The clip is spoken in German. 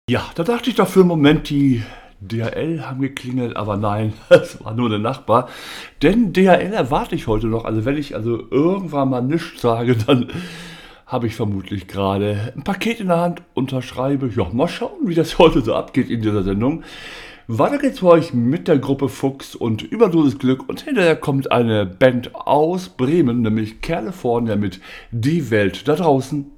Ja, da dachte ich doch für 'n Moment, die DHL haben geklingelt, aber nein, es war nur der Nachbar. Denn DHL erwarte ich heute noch. Also, wenn ich irgendwann mal nichts sage, dann habe ich vermutlich gerade ein Paket in der Hand, unterschreibe. Ja, mal schauen, wie das heute so abgeht in dieser Sendung. Weiter geht's für euch mit der Gruppe Fuchs und Überdosis Glück und hinterher kommt eine Band aus Bremen, nämlich California mit Die Welt da draußen.